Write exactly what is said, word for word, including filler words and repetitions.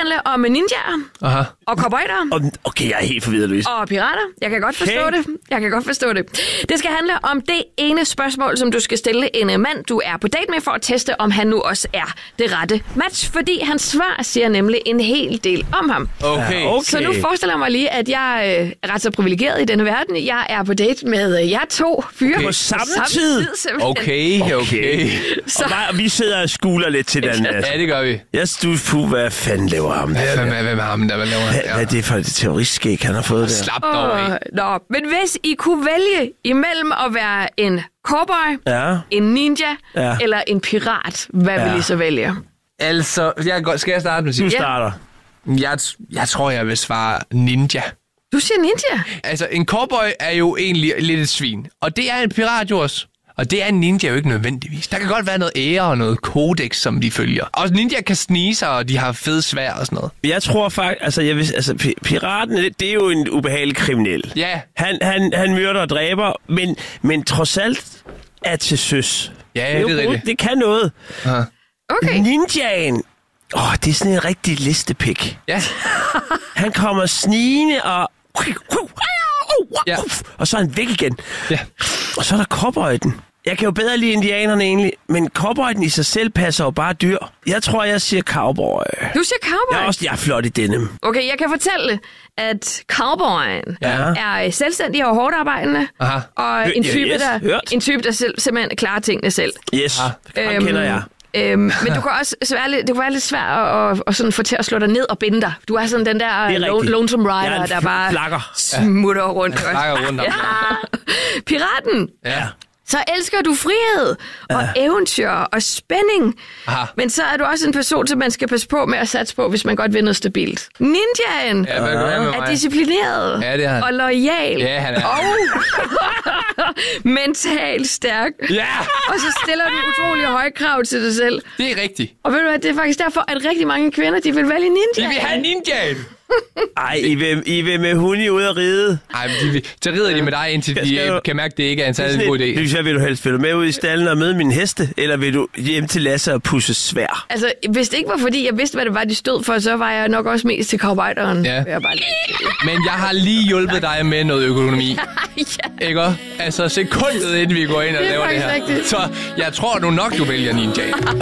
handle om ninjaer Aha. og cowboyder. Okay, jeg er helt forvirret, Louise. Og pirater. Jeg kan godt forstå Okay. det. Jeg kan godt forstå det. Det skal handle om det ene spørgsmål, som du skal stille en mand, du er på date med, for at teste, om han nu også er det rette match. Fordi hans svar siger nemlig en hel del om ham. Okay. Ja, okay. Så nu forestiller jeg mig lige, at jeg øh, er ret så privilegeret i denne verden. Jeg er på date med øh, jer to fyre. Okay. På samme tid? simpelthen. Okay, okay. Så, Og bare, vi sidder og skuler lidt til den. Ja, det gør vi. Jeg stod på, hvad fanden laver ham der? Hvem er, hvem er ham, der hvad laver han? Hvad, hvad er det for et terroristskæg, han har fået der? Slap dog af. Åh, nå, men hvis I kunne vælge imellem at være en cowboy, Ja. en ninja Ja. eller en pirat, hvad Ja. vil I så vælge? Altså, jeg kan godt, skal jeg starte med at Du sige? starter. Jeg, jeg tror, jeg vil svare ninja. Du siger ninja. Altså, en cowboy er jo egentlig lidt et svin. Og det er en pirat jo også. Og det er en ninja jo ikke nødvendigvis. Der kan godt være noget ære og noget kodex, som de følger. Og ninja kan snige sig, og de har fede svær og sådan noget. Jeg tror faktisk, altså, jeg vil, altså pi- piraten, det, det er jo en ubehagelig kriminel. Ja. Han, han, han myrder og dræber, men, men trods alt er til søs. Ja, jo det er godt, rigtigt. Det kan noget. Aha. Okay. Ninjaen, åh, det er sådan en rigtig listepik. Ja. Han kommer snigende og... Ja. Og så er han væk igen. Ja. Og så er der cowboyden. Jeg kan jo bedre lide indianerne egentlig, men cowboyden i sig selv passer jo bare dyr. Jeg tror, jeg siger cowboy. Du siger cowboy. Jeg er også jeg er flot i denim. Okay, jeg kan fortælle, at cowboyen Ja. er selvstændig og hårdt arbejdende. Aha. Og en Ja, type, yes, der, hørt. en type, der selv, simpelthen klarer tingene selv. Yes, ham Øhm, kender jeg. Øhm, men du kan også være lidt, det kan være lidt svært at, at, at sådan få til at slå dig ned og binde dig. Du er sådan den der er lo- rigtigt. lonesome Jeg er rider, en der bare flakker. smutter rundt. Han flakker rundt om. Ja. Piraten. Ja. Så elsker du frihed og Ja. eventyr og spænding. Aha. Men så er du også en person, som man skal passe på med at satse på, hvis man godt vil noget stabilt. Ninjaen Ja, hvad gør jeg med er mig? disciplineret Ja, det er han. og loyal. Ja, han er. Og mentalt stærk. Ja, Og så stiller du utrolig høje krav til dig selv. det er rigtigt. Og ved du hvad, det er faktisk derfor, at rigtig mange kvinder, de vil vælge ninja. De vil have ninjaen. Ej, I vil, I vil med hunde ud at ride. Ej, men de vil, så rider de med dig, indtil Skal- de skal du- kan mærke, at det ikke er en særlig god idé. Synes jeg, vil du helst vil du med ud i stallen og møde mine heste, eller vil du hjem til Lasse og pusse svær? Altså, hvis det ikke var fordi, jeg vidste, hvad det var, de stod for, så var jeg nok også mest til cowboyderen. Ja. Jeg bare lige... Men jeg har lige hjulpet dig med noget økonomi. ja. Ikke også? Altså sekundet inden vi går ind og Det er laver det faktisk her. rigtigt. Så jeg tror nu nok, du vælger ninjaen.